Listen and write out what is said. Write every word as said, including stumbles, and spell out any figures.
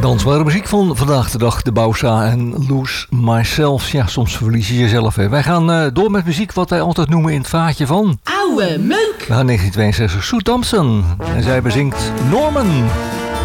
Dansbare muziek van vandaag de dag, de Bouwsa en Lose Myself. Ja, soms verlies je jezelf. Hè. Wij gaan uh, door met muziek wat wij altijd noemen in het vaatje van... Oude meuk! We gaan negentien tweeënzestig, Sue Thompson. En zij bezingt Norman.